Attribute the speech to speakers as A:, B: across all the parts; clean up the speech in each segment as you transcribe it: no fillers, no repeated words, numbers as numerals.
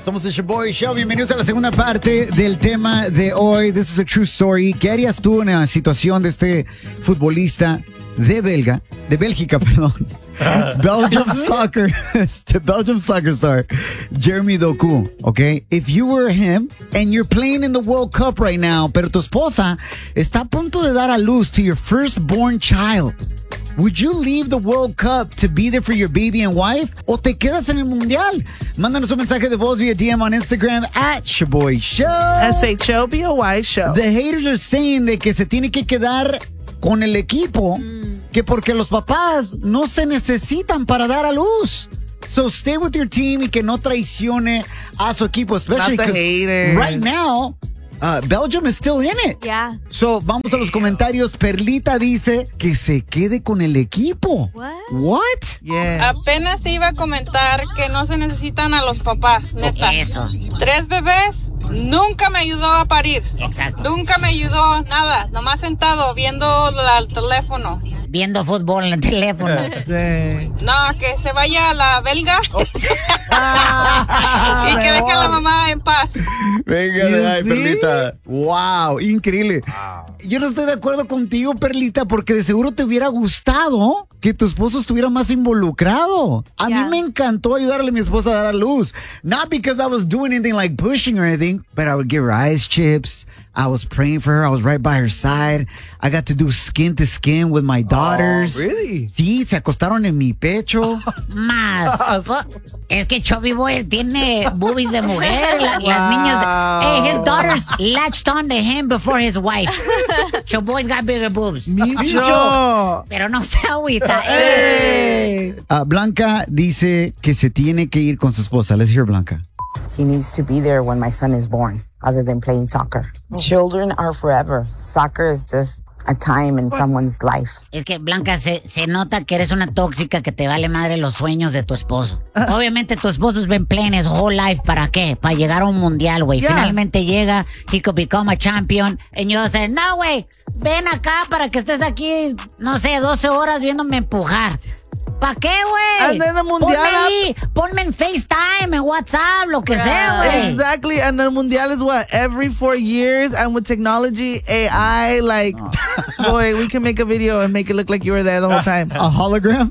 A: Somos el Shaboy Show. Bienvenidos a la segunda parte del tema de hoy. This is a true story. ¿Qué harías tú en la situación de este futbolista de Bélgica, perdón? Belgium soccer star Jeremy Doku, okay? If you were him and you're playing in the World Cup right now, pero tu esposa está a punto de dar a luz to your firstborn child, would you leave the World Cup to be there for your baby and wife? ¿O te quedas en el Mundial? Mándanos un mensaje de voz via DM on Instagram at Shaboy Show.
B: SHOBOY Show.
A: The haters are saying de que se tiene que quedar con el equipo, que porque los papás no se necesitan para dar a luz. So stay with your team y que no traicione a su equipo, especially
B: Not the haters.
A: right now, Belgium is still in it.
C: Yeah.
A: So vamos a los comentarios. Perlita dice que se quede con el equipo. What?
B: Yeah.
D: Apenas iba a comentar que no se necesitan a los papás, neta.
E: Eso.
D: 3 bebés, nunca me ayudó a parir.
E: Exacto.
D: Nunca me ayudó nada, nomás sentado viendo el teléfono.
E: Viendo fútbol en el teléfono.
B: Sí.
D: No, que se vaya a la belga y que deje a la mamá en paz.
A: Venga,
B: You
A: ay,
B: see?
A: Perlita. Wow, increíble. Yo no estoy de acuerdo contigo, Perlita, porque de seguro te hubiera gustado que tu esposo estuviera más involucrado. A mí
C: Yeah.
A: me encantó ayudarle a mi esposa a dar a luz. Not because I was doing anything like pushing or anything, but I would give her ice chips. I was praying for her. I was right by her side. I got to do skin to skin with my daughters.
B: really?
A: Sí, se acostaron en mi pecho.
E: Más. Es que Chubby Boy tiene boobies de mujer. Las niñas. Hey, his daughters latched on to him before his wife. Chubby Boy's got bigger boobs.
B: Micho.
E: Pero no se agüita.
B: Hey.
A: Blanca dice que se tiene que ir con su esposa. Let's hear Blanca.
F: He needs to be there when my son is born, other than playing soccer. Children are forever. Soccer is just a time in someone's life.
E: Es que, Blanca, se nota que eres una tóxica que te vale madre los sueños de tu esposo. Obviamente tu esposo's been playing his whole life. ¿Para qué? Para llegar a un mundial, güey.
B: Yeah.
E: Finalmente llega, he could become a champion. And you say, no, güey, ven acá para que estés aquí, no sé, 12 horas viéndome empujar. ¿Para qué, güey?
B: And then the mundial
E: Ponme ahí, ponme en FaceTime, en WhatsApp, lo que sea, güey.
B: Exactly, and the Mundial is what? Every 4 years, and with technology, AI, like, boy, we can make a video and make it look like you were there the whole time.
A: A hologram?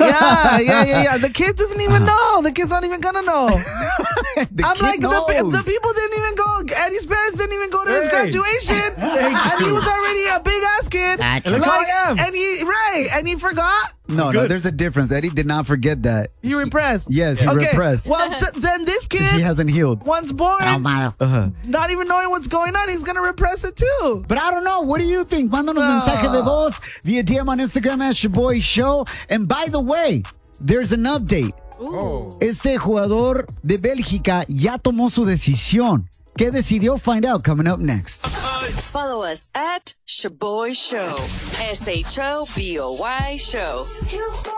B: Yeah. The kid doesn't even know. The kid's not even gonna know.
A: The
B: I'm
A: kid
B: like,
A: knows.
B: the people didn't even go. Eddie's parents didn't even go to his
A: Hey.
B: graduation, and he was already a big ass kid.
E: Gotcha.
A: Look how I am.
B: And he forgot.
A: No, there's a difference. Eddie did not forget that.
B: He repressed.
A: Yes, he
B: Okay.
A: repressed.
B: Well, then this
A: He
B: kid,
A: hasn't healed.
B: once born,
E: Traumado.
B: not even knowing what's going on, he's gonna repress it too.
A: But I don't know. What do you think? Mándanos mensaje de voz via DM on Instagram at Shaboy Show. And by the way, there's an update. Este jugador de Bélgica ya tomó su decisión. ¿Qué decidió? Find out coming up next.
G: Follow us at Shaboy Show. SHOBOY Show.